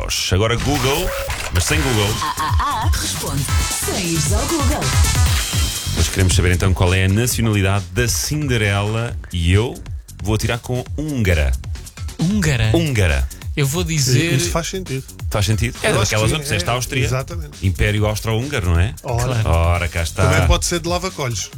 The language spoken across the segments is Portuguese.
euros. Agora Google, mas sem Google. Responde sem ires ao Google. Mas queremos saber então qual é a nacionalidade da Cinderela e eu vou atirar com húngara. Húngara? Húngara. Eu vou dizer. Isso faz sentido. Faz sentido? É Eu acho daquela que zona que disseste, Áustria. Exatamente. Império Austro-Húngaro, não é? Ora, Ora, cá está. também pode ser de lava-colhos.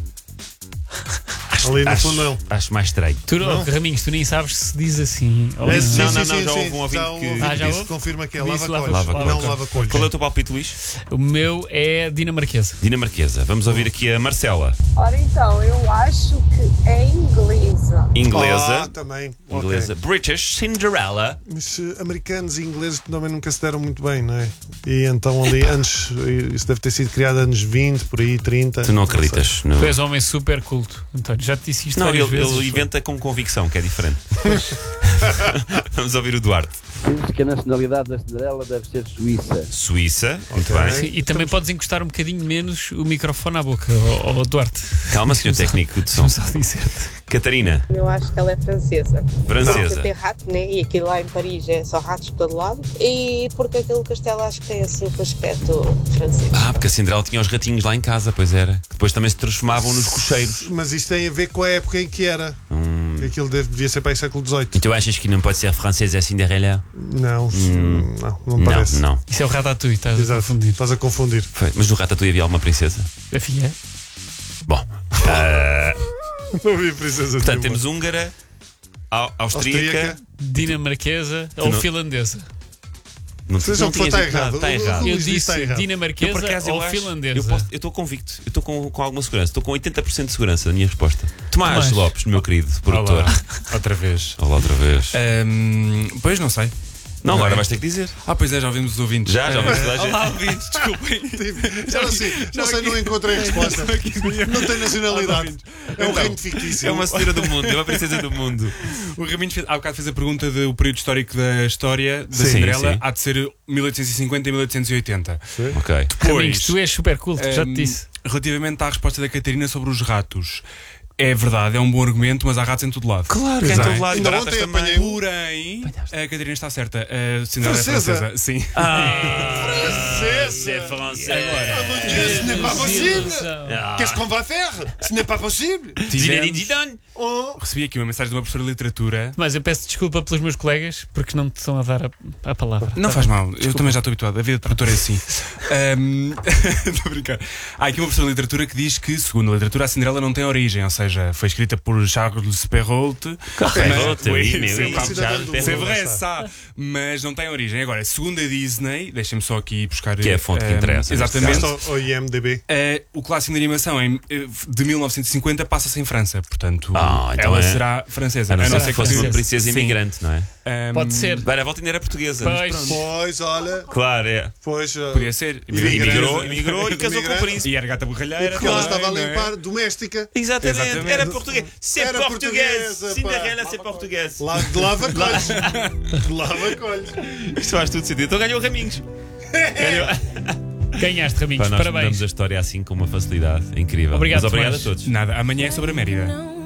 Ali no fundão. Acho mais estranho. Tu, Raminhos, tu nem sabes se diz assim. Ou Sim, Não, sim, não, sim, já sim. houve um ouvinte Já que- houve Ah, já isso. houve? Confirma que é Disse lava-colhos. lava-colhos. Não lava-colhos. Qual é o teu palpite, Luís? O meu é dinamarquesa. Dinamarquesa. Vamos ouvir aqui a Marcela. Ora então, eu acho que é inglesa. Inglesa. Também. Inglesa. Ok. British Cinderella. Mas americanos e ingleses também nunca se deram muito bem, não é? E então ali antes, isso deve ter sido criado anos 20, por aí, 30. Tu não acreditas? Não. Tu és um homem super culto. António, já te disse isto Não, várias ele vezes. inventa com convicção, que é diferente. Vamos ouvir o Duarte. Penso que a nacionalidade da Cinderela deve ser suíça. Suíça, muito Ok. bem. Sim, e também podes encostar um bocadinho menos o microfone à boca, ao Duarte. Calma, senhor técnico de som. Vamos só dizer-te. Catarina, Eu acho que ela é francesa. francesa. Tem rato, né? E aquilo lá em Paris é só ratos por todo lado. E porque aquele castelo acho que tem assim o aspecto francês. Ah, porque a Cinderela tinha os ratinhos lá em casa, pois era. Que depois também se transformavam nos cocheiros. Mas isto tem a ver com a época em que era. Aquilo devia ser para o século XVIII. E tu achas que não pode ser francesa a Cinderela? Não parece. Não. Isso é o Ratatouille, estás a Exato. confundir. Estás a confundir. Foi. Mas no Ratatouille havia alguma princesa? A filha? Bom, Não vi princesa portanto nenhuma. temos húngara, austríaca. Dinamarquesa ou não- finlandesa? Não, Seja o que for, está tinhas dito nada, errado. está errado. Eu Luís disse disse está errado. dinamarquesa Eu, por acaso, eu ou acho- finlandesa. Eu estou convicto, eu estou com alguma segurança, estou com 80% de segurança na minha resposta. Tomás Tomás. Lopes, meu querido produtor. Olá, outra vez. Olá outra vez. Pois não sei. Não, Não agora é? vais ter que dizer. Pois é, já ouvimos os ouvintes. Já vamos toda a gente. Olá, ouvintes, desculpem. Já não sei, não encontrei a resposta. Não tem nacionalidade. É um Então, reino fictício. É uma senhora do mundo, é uma princesa do mundo. O Raminhos há bocado fez a pergunta do período histórico da história da Sim, Cinderela. sim. Há de ser 1850 e 1880. Ok. Raminhos, tu és super culto, já te disse. Relativamente à resposta da Catarina sobre os ratos. É verdade, é um bom argumento, mas há ratos em todo lado. Claro, que é em Exato. todo lado, Ainda baratas ontem também. apanhei um. Porém, a Catarina está certa. A Cinderela é Francesa? francesa. Sim. C'est français. Ce n'est pas possible. Ah. Qu'est-ce qu'on va faire? Ce n'est pas possible. Zinedine Recebi aqui uma mensagem de uma professora de literatura. Mas eu peço desculpa pelos meus colegas porque não te estão a dar a palavra. Não faz mal, eu também já estou habituado. A vida de produtor é assim. Estou a brincar. Há aqui uma professora de literatura que diz que, segundo a literatura, a Cinderela não tem origem, ou seja, foi escrita por Charles Perrault. Perrault, Oui, oui, mais c'est oui, vrai. Charles Perrault. C'est vrai, ça. Mas não tem origem. Agora, segundo a Disney, deixem-me só aqui buscar. Que é a fonte que interessa, neste Exatamente. Basta o IMDB. O clássico de animação de 1950 passa-se em França, portanto, então ela é- será francesa. A não ser que fosse uma francesa. princesa Sim. imigrante, não é? Pode ser. Bem, a volta ainda era portuguesa. mas Pois. pronto. Pois, olha. Claro, é. Pois. Podia ser. Imigrou e casou com o Imigrante. príncipe. E era gata borralheira. Porque ela também, estava a não é? limpar doméstica. Exatamente. Era português. C'est Era português. portuguesa, Cinderela, pá. c'est português. De lava-colhos. De lava-colhos. Isto faz tudo sentido. Então ganhou Raminhos. Ganhou. Ganhaste, Raminhos. Pá, nós Parabéns. mudamos a história assim com uma facilidade incrível. Obrigado, Mas obrigado Tomás. a todos. Nada, amanhã é sobre a Mérida.